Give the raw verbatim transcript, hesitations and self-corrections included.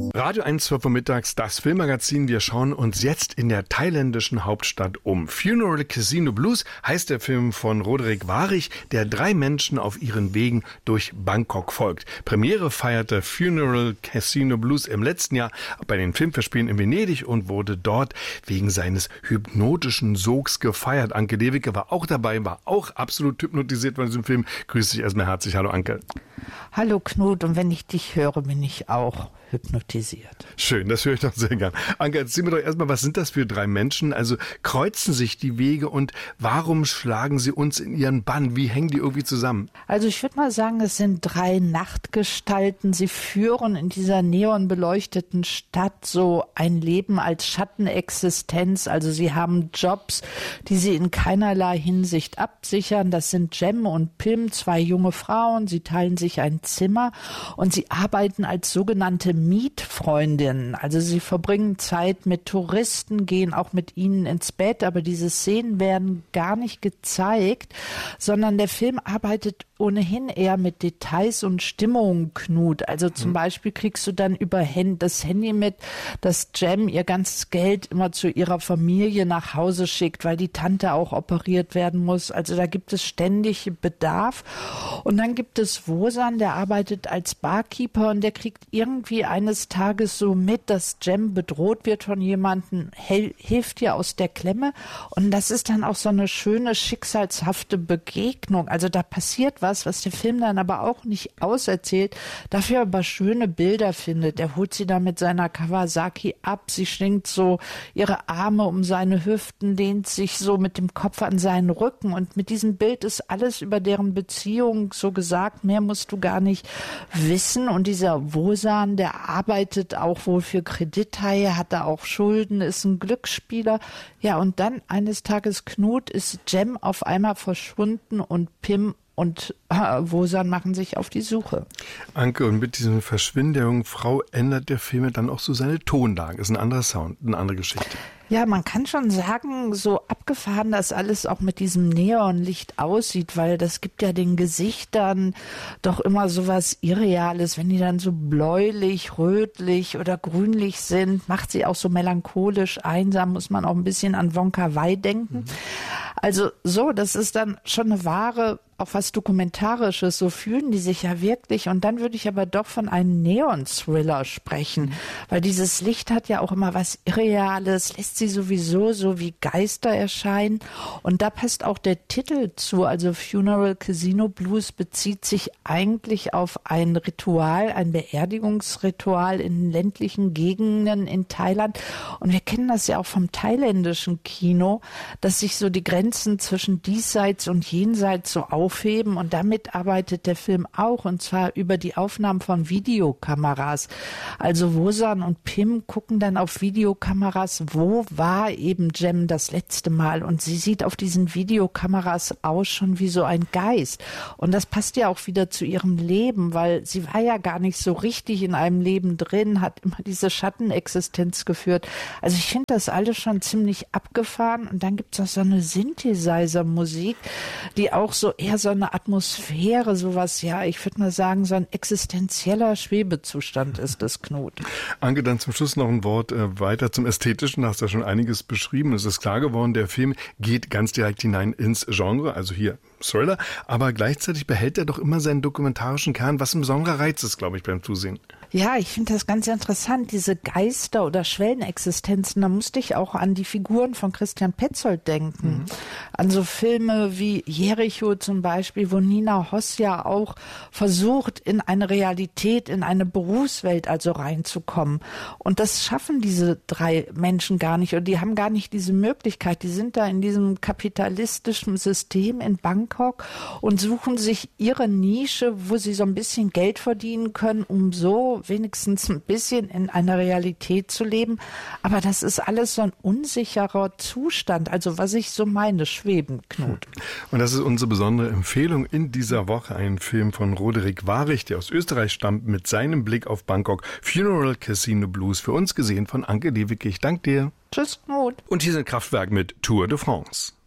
Radio eins, zwölf Uhr mittags, das Filmmagazin. Wir schauen uns jetzt in der thailändischen Hauptstadt um. Funeral Casino Blues heißt der Film von Roderick Warich, der drei Menschen auf ihren Wegen durch Bangkok folgt. Premiere feierte Funeral Casino Blues im letzten Jahr bei den Filmfestspielen in Venedig und wurde dort wegen seines hypnotischen Sogs gefeiert. Anke Lewicke war auch dabei, war auch absolut hypnotisiert von diesem Film. Grüß dich erstmal herzlich. Hallo Anke. Hallo Knut, und wenn ich dich höre, bin ich auch hypnotisiert. Schön, das höre ich doch sehr gern. Anke, erzähl mir doch erstmal, was sind das für drei Menschen? Also kreuzen sich die Wege und warum schlagen sie uns in ihren Bann? Wie hängen die irgendwie zusammen? Also ich würde mal sagen, es sind drei Nachtgestalten. Sie führen in dieser neonbeleuchteten Stadt so ein Leben als Schattenexistenz. Also sie haben Jobs, die sie in keinerlei Hinsicht absichern. Das sind Jem und Pim, zwei junge Frauen. Sie teilen sich ein Zimmer und sie arbeiten als sogenannte Mietfreundinnen. Also sie verbringen Zeit mit Touristen, gehen auch mit ihnen ins Bett, aber diese Szenen werden gar nicht gezeigt, sondern der Film arbeitet ohnehin eher mit Details und Stimmungen, Knut. Also zum mhm. Beispiel kriegst du dann über das Handy mit, dass Jem ihr ganzes Geld immer zu ihrer Familie nach Hause schickt, weil die Tante auch operiert werden muss. Also da gibt es ständig Bedarf. Und dann gibt es Wosan, der arbeitet als Barkeeper und der kriegt irgendwie eines Tages so mit, dass Jem bedroht wird von jemandem, hilft ihr aus der Klemme. Und das ist dann auch so eine schöne, schicksalshafte Begegnung. Also da passiert was, was der Film dann aber auch nicht auserzählt, dafür aber schöne Bilder findet. Er holt sie da mit seiner Kawasaki ab, sie schwingt so ihre Arme um seine Hüften, lehnt sich so mit dem Kopf an seinen Rücken und mit diesem Bild ist alles über deren Beziehung so gesagt, mehr musst du gar nicht wissen. Und dieser Wosan, der arbeitet auch wohl für Kredithaie, hat da auch Schulden, ist ein Glücksspieler. Ja, und dann eines Tages, Knut, ist Jem auf einmal verschwunden und Pim und äh, Wosan machen sich auf die Suche. Anke, und mit diesem Verschwinden der jungen Frau ändert der Film dann auch so seine Tonlage. Ist ein anderer Sound, eine andere Geschichte. Ja, man kann schon sagen, so abgefahren das alles auch mit diesem Neonlicht aussieht, weil das gibt ja den Gesichtern doch immer so was Irreales. Wenn die dann so bläulich, rötlich oder grünlich sind, macht sie auch so melancholisch, einsam, muss man auch ein bisschen an Wong Kar-wai denken. Mhm. Also so, das ist dann schon eine wahre, auch was Dokumentarisches, so fühlen die sich ja wirklich. Und dann würde ich aber doch von einem Neon-Thriller sprechen, mhm. weil dieses Licht hat ja auch immer was Irreales, lässt sie sowieso so wie Geister erscheinen. Und da passt auch der Titel zu, also Funeral Casino Blues bezieht sich eigentlich auf ein Ritual, ein Beerdigungsritual in ländlichen Gegenden in Thailand. Und wir kennen das ja auch vom thailändischen Kino, dass sich so die Grenzen zwischen diesseits und jenseits so aufheben. Und damit arbeitet der Film auch, und zwar über die Aufnahmen von Videokameras. Also Wosan und Pim gucken dann auf Videokameras, wo war eben Jem das letzte Mal, und sie sieht auf diesen Videokameras aus schon wie so ein Geist. Und das passt ja auch wieder zu ihrem Leben, weil sie war ja gar nicht so richtig in einem Leben drin, hat immer diese Schattenexistenz geführt. Also ich finde das alles schon ziemlich abgefahren. Und dann gibt es auch so eine Synthesizer-Musik, die auch so eher so eine Atmosphäre, sowas, ja, ich würde mal sagen, so ein existenzieller Schwebezustand ist das, Knut. Anke, dann zum Schluss noch ein Wort äh, weiter zum Ästhetischen. Du hast ja schon einiges beschrieben. Es ist klar geworden, der Film geht ganz direkt hinein ins Genre, also hier Thriller, aber gleichzeitig behält er doch immer seinen dokumentarischen Kern, was im besonderer Reiz ist, glaube ich, beim Zusehen. Ja, ich finde das ganz interessant, diese Geister- oder Schwellenexistenzen. Da musste ich auch an die Figuren von Christian Petzold denken. Mhm. An so Filme wie Jericho zum Beispiel, wo Nina Hoss ja auch versucht, in eine Realität, in eine Berufswelt also reinzukommen. Und das schaffen diese drei Menschen gar nicht. Und die haben gar nicht diese Möglichkeit. Die sind da in diesem kapitalistischen System in Bangkok und suchen sich ihre Nische, wo sie so ein bisschen Geld verdienen können, um so wenigstens ein bisschen in einer Realität zu leben. Aber das ist alles so ein unsicherer Zustand. Also was ich so meine, schweben, Knut. Und das ist unsere besondere Empfehlung in dieser Woche. Ein Film von Roderick Warich, der aus Österreich stammt, mit seinem Blick auf Bangkok. Funeral Casino Blues. Für uns gesehen von Anke Lewicke. Ich danke dir. Tschüss, Knut. Und hier sind Kraftwerk mit Tour de France.